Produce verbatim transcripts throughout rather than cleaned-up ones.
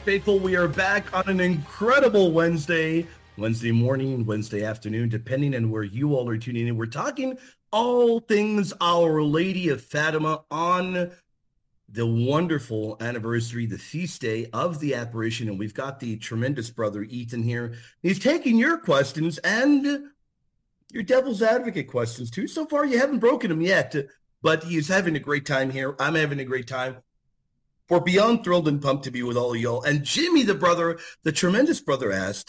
Faithful, we are back on an incredible Wednesday, Wednesday morning, Wednesday afternoon, depending on where you all are tuning in. We're talking all things Our Lady of Fatima on the wonderful anniversary, the feast day of the apparition. And we've got the tremendous brother Ethan here. He's taking your questions and your devil's advocate questions too. So far, you haven't broken them yet, but he's having a great time here. I'm having a great time. We're beyond thrilled and pumped to be with all of y'all. And Jimmy, the brother, the tremendous brother, asked,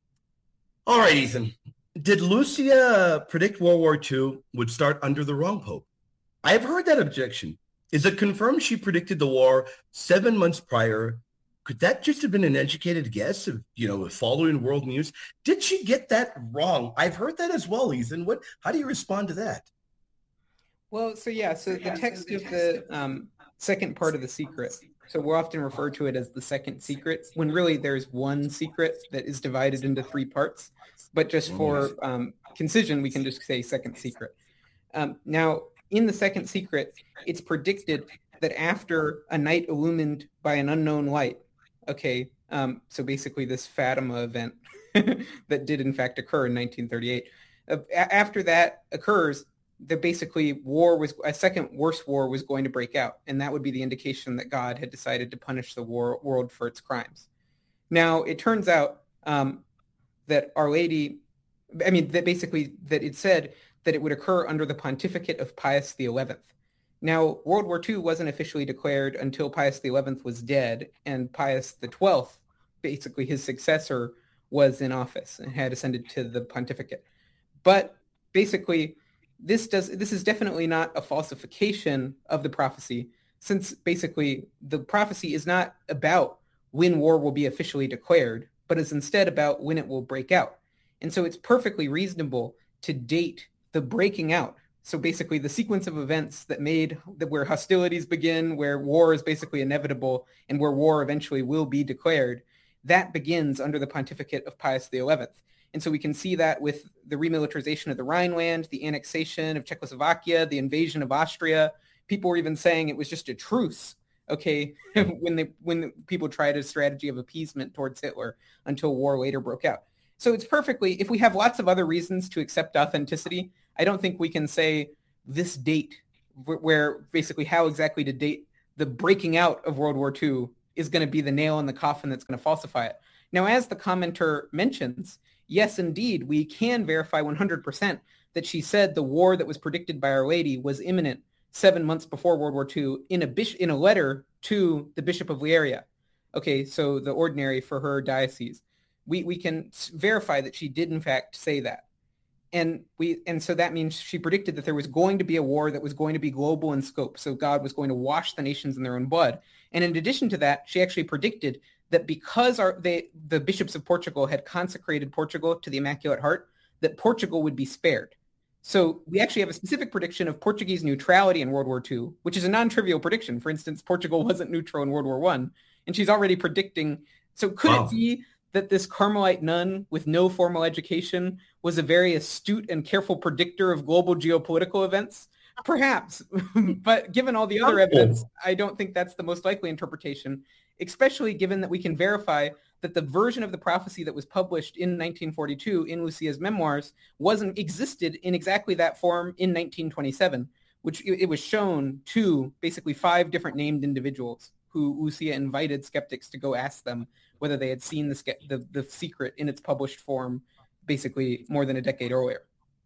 all right, Ethan, did Lucia predict World War Two would start under the wrong pope? I've heard that objection. Is it confirmed she predicted the war seven months prior? Could that just have been an educated guess of, you know, following world news? Did she get that wrong? I've heard that as well, Ethan. What? How do you respond to that? Well, so yeah, so the text of the um, second part of the secret, so we'll often refer to it as the second secret, when really there's one secret that is divided into three parts. But just for um, concision, we can just say second secret. Um, now, in the second secret, it's predicted that after a night illumined by an unknown light, okay, um, so basically this Fatima event that did in fact occur in nineteen thirty-eight, uh, after that occurs, the basically war was, a second worse war was going to break out. And that would be the indication that God had decided to punish the war, world for its crimes. Now, it turns out um, that Our Lady, I mean, that basically that it said that it would occur under the pontificate of Pius the eleventh. Now, World War Two wasn't officially declared until Pius the eleventh was dead, and Pius the twelfth, basically his successor, was in office and had ascended to the pontificate. But basically, This does. This is definitely not a falsification of the prophecy, since basically the prophecy is not about when war will be officially declared, but is instead about when it will break out. And so it's perfectly reasonable to date the breaking out. So basically the sequence of events that made that where hostilities begin, where war is basically inevitable, and where war eventually will be declared, that begins under the pontificate of Pius the eleventh. And so we can see that with the remilitarization of the Rhineland, the annexation of Czechoslovakia, the invasion of Austria. People were even saying it was just a truce, okay, when they when the people tried a strategy of appeasement towards Hitler until war later broke out. So it's perfectly, if we have lots of other reasons to accept authenticity, I don't think we can say this date, where, where basically how exactly to date the breaking out of World War Two is going to be the nail in the coffin that's going to falsify it. Now, as the commenter mentions, yes, indeed, we can verify one hundred percent that she said the war that was predicted by Our Lady was imminent seven months before World War Two in a, bish- in a letter to the Bishop of Lieria. Okay, so the ordinary for her diocese. We we can verify that she did in fact say that. And we and so that means she predicted that there was going to be a war that was going to be global in scope. So God was going to wash the nations in their own blood. And in addition to that, she actually predicted that because our, they, the bishops of Portugal had consecrated Portugal to the Immaculate Heart, that Portugal would be spared. So we actually have a specific prediction of Portuguese neutrality in World War Two, which is a non-trivial prediction. For instance, Portugal wasn't neutral in World War One, and she's already predicting. So could wow. it be that this Carmelite nun with no formal education was a very astute and careful predictor of global geopolitical events? Perhaps, but given all the other evidence, I don't think that's the most likely interpretation, especially given that we can verify that the version of the prophecy that was published in nineteen forty-two in Lucia's memoirs wasn't existed in exactly that form in nineteen twenty-seven, which it, it was shown to basically five different named individuals who Lucia invited skeptics to go ask them whether they had seen the, the, the secret in its published form basically more than a decade earlier.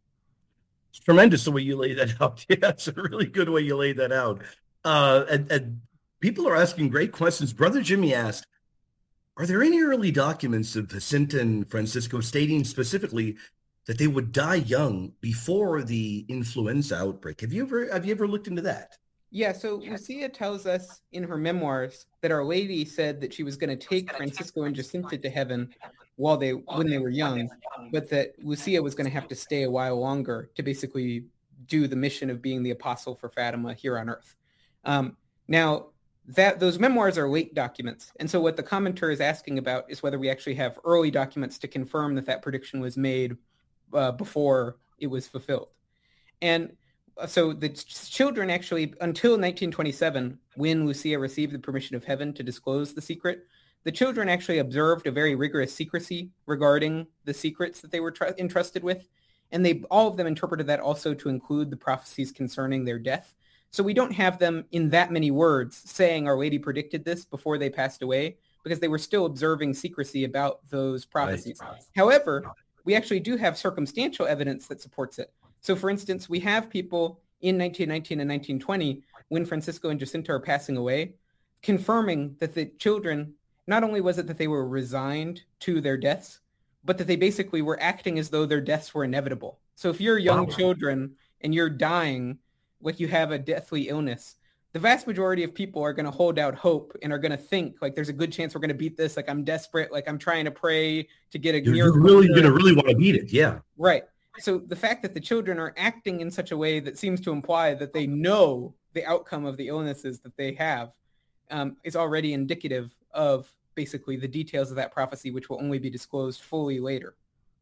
It's tremendous the way you lay that out. Yeah, it's a really good way you laid that out. Uh, and, and people are asking great questions. Brother Jimmy asked, are there any early documents of Jacinta and Francisco stating specifically that they would die young before the influenza outbreak? Have you ever have you ever looked into that? Yeah, so Lucia tells us in her memoirs that Our Lady said that she was going to take Francisco and Jacinta to heaven while they when they were young, but that Lucia was going to have to stay a while longer to basically do the mission of being the apostle for Fatima here on earth. Um, now, that those memoirs are late documents, and so what the commenter is asking about is whether we actually have early documents to confirm that that prediction was made uh, before it was fulfilled. And So the children actually, until nineteen twenty-seven, when Lucia received the permission of heaven to disclose the secret, the children actually observed a very rigorous secrecy regarding the secrets that they were tr- entrusted with. And they all of them interpreted that also to include the prophecies concerning their death. So we don't have them in that many words saying Our Lady predicted this before they passed away, because they were still observing secrecy about those prophecies. Right. However, we actually do have circumstantial evidence that supports it. So for instance, we have people in nineteen nineteen and nineteen twenty, when Francisco and Jacinta are passing away, confirming that the children, not only was it that they were resigned to their deaths, but that they basically were acting as though their deaths were inevitable. So if you're young wow. children and you're dying, like you have a deathly illness, the vast majority of people are going to hold out hope and are going to think like there's a good chance we're going to beat this. Like I'm desperate. Like I'm trying to pray to get a you're, miracle. You're really going to really want to beat it. Yeah. Right. So the fact that the children are acting in such a way that seems to imply that they know the outcome of the illnesses that they have um, is already indicative of basically the details of that prophecy, which will only be disclosed fully later.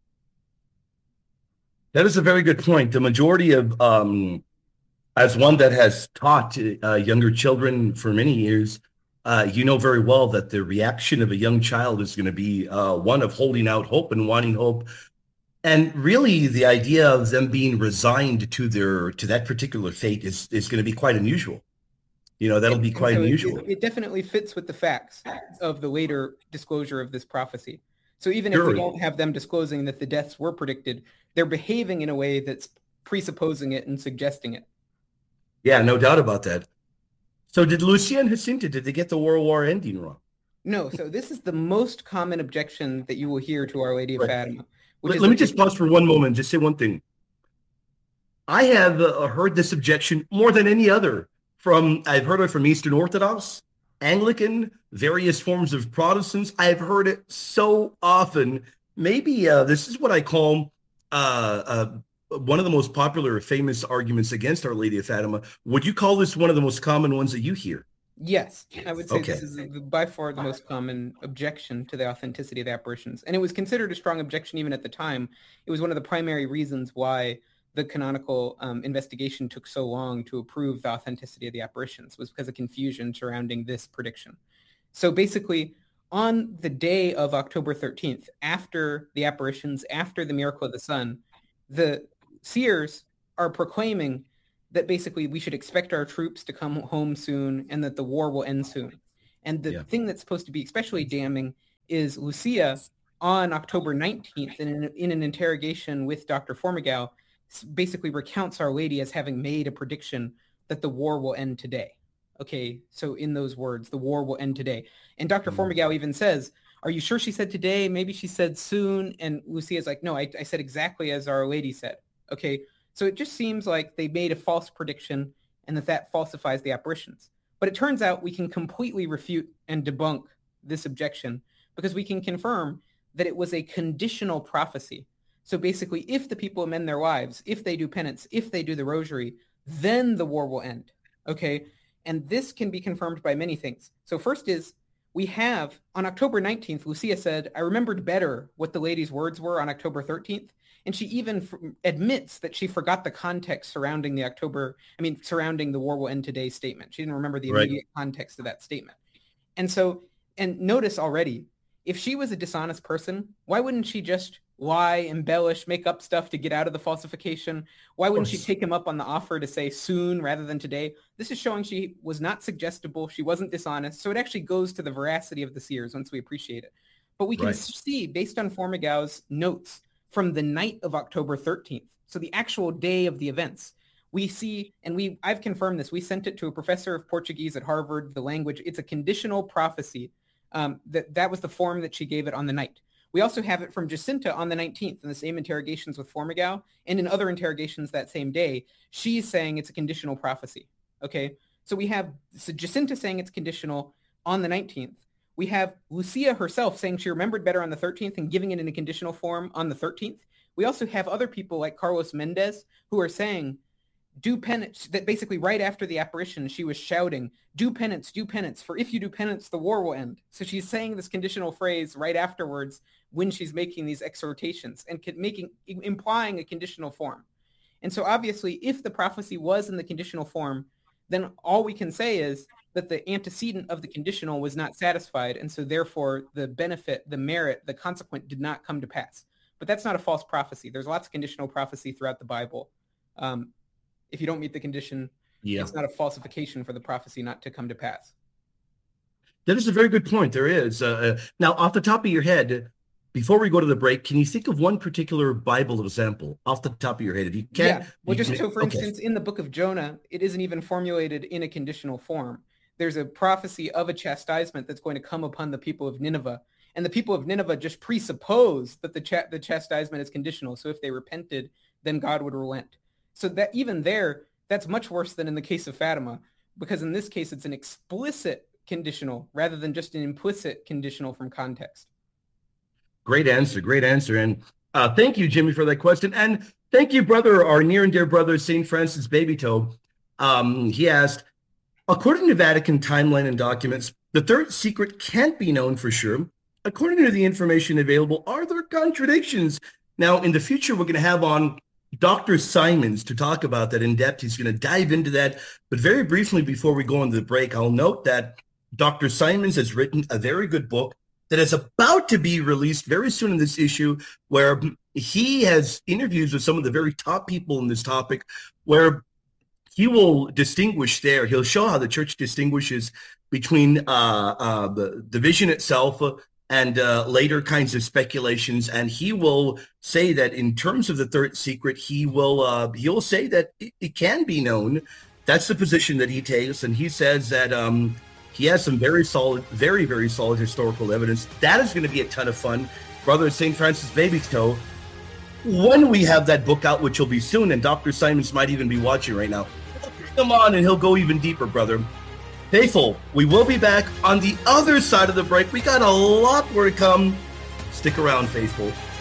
That is a very good point. The majority of, um, as one that has taught uh, younger children for many years, uh, you know very well that the reaction of a young child is going to be uh, one of holding out hope and wanting hope. And really, the idea of them being resigned to their to that particular fate is, is going to be quite unusual. You know, that'll be quite so unusual. It, it definitely fits with the facts of the later disclosure of this prophecy. So even sure. if we don't have them disclosing that the deaths were predicted, they're behaving in a way that's presupposing it and suggesting it. Yeah, no doubt about that. So did Lucia and Jacinta, did they get the World War ending wrong? No. So this is the most common objection that you will hear to Our Lady of right. Fatima. Let, let me just pause for one moment, just say one thing. I have uh, heard this objection more than any other from, I've heard it from Eastern Orthodox, Anglican, various forms of Protestants. I've heard it so often. Maybe uh, this is what I call uh, uh, one of the most popular, famous arguments against Our Lady of Fatima. Would you call this one of the most common ones that you hear? Yes, I would say okay. this is by far the most common objection to the authenticity of the apparitions. And it was considered a strong objection even at the time. It was one of the primary reasons why the canonical um, investigation took so long to approve the authenticity of the apparitions, was because of confusion surrounding this prediction. So basically, on the day of October thirteenth, after the apparitions, after the miracle of the sun, the seers are proclaiming that basically we should expect our troops to come home soon and that the war will end soon. And the yeah. thing that's supposed to be especially damning is Lucia on October nineteenth in an, in an interrogation with Doctor Formigal basically recounts Our Lady as having made a prediction that the war will end today. Okay, so in those words, the war will end today. And Doctor Mm-hmm. Formigal even says, are you sure she said today? Maybe she said soon. And Lucia's like, no, I, I said exactly as Our Lady said. Okay, so it just seems like they made a false prediction and that that falsifies the apparitions. But it turns out we can completely refute and debunk this objection because we can confirm that it was a conditional prophecy. So basically, if the people amend their lives, if they do penance, if they do the rosary, then the war will end. Okay, and this can be confirmed by many things. So first is, we have, on October nineteenth, Lucia said, I remembered better what the lady's words were on October thirteenth. And she even f- admits that she forgot the context surrounding the October, I mean, surrounding the war will end today statement. She didn't remember the immediate right. context of that statement. And so, and notice already, if she was a dishonest person, why wouldn't she just lie, embellish, make up stuff to get out of the falsification? Why wouldn't she take him up on the offer to say soon rather than today? This is showing she was not suggestible. She wasn't dishonest. So it actually goes to the veracity of the seers once we appreciate it. But we can right. see, based on Formigal's notes, from the night of October thirteenth, so the actual day of the events, we see, and we I've confirmed this, we sent it to a professor of Portuguese at Harvard, the language, it's a conditional prophecy. Um, that, that was the form that she gave it on the night. We also have it from Jacinta on the nineteenth in the same interrogations with Formigal, and in other interrogations that same day, she's saying it's a conditional prophecy. Okay, so we have so Jacinta saying it's conditional on the nineteenth. We have Lucia herself saying she remembered better on the thirteenth and giving it in a conditional form on the thirteenth. We also have other people like Carlos Mendez who are saying, do penance, that basically right after the apparition, she was shouting, do penance, do penance, for if you do penance, the war will end. So she's saying this conditional phrase right afterwards when she's making these exhortations and making implying a conditional form. And so obviously, if the prophecy was in the conditional form, then all we can say is that the antecedent of the conditional was not satisfied. And so therefore, the benefit, the merit, the consequent did not come to pass. But that's not a false prophecy. There's lots of conditional prophecy throughout the Bible. Um, if you don't meet the condition, yeah. It's not a falsification for the prophecy not to come to pass. That is a very good point. There is. Uh, now, off the top of your head, before we go to the break, can you think of one particular Bible example off the top of your head? If you can. Yeah. Well, just so for okay. instance, in the book of Jonah, it isn't even formulated in a conditional form. There's a prophecy of a chastisement that's going to come upon the people of Nineveh. And the people of Nineveh just presuppose that the ch- the chastisement is conditional. So if they repented, then God would relent. So that even there, that's much worse than in the case of Fatima, because in this case, it's an explicit conditional rather than just an implicit conditional from context. Great answer. Great answer. And uh, thank you, Jimmy, for that question. And thank you, brother, our near and dear brother, Saint Francis Babytoe. Um, he asked, according to Vatican timeline and documents, the third secret can't be known for sure. According to the information available, are there contradictions? Now, in the future, we're going to have on Doctor Simons to talk about that in depth. He's going to dive into that. But very briefly, before we go into the break, I'll note that Doctor Simons has written a very good book that is about to be released very soon in this issue, where he has interviews with some of the very top people in this topic, where he will distinguish there. He'll show how the church distinguishes between uh, uh, the, the vision itself and uh, later kinds of speculations. And he will say that in terms of the third secret, he will uh, he'll say that it, it can be known. That's the position that he takes. And he says that um, he has some very solid, very, very solid historical evidence. That is going to be a ton of fun. Brother Saint Francis Babytoe, when we have that book out, which will be soon, and Doctor Simons might even be watching right now, come on and he'll go even deeper, brother. Faithful, we will be back on the other side of the break. We got a lot more to come. Stick around, faithful.